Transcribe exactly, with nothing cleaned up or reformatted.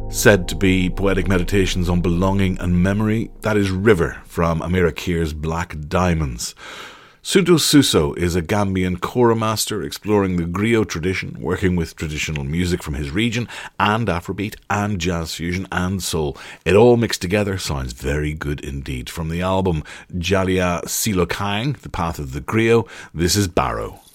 Said to be poetic meditations on belonging and memory, that is River from Amira Keir's Black Diamonds. Sunto Suso is a Gambian kora master exploring the griot tradition, working with traditional music from his region, and Afrobeat, and jazz fusion, and soul. It all mixed together sounds very good indeed. From the album Jalia Silokang, The Path of the Griot, this is Barrow.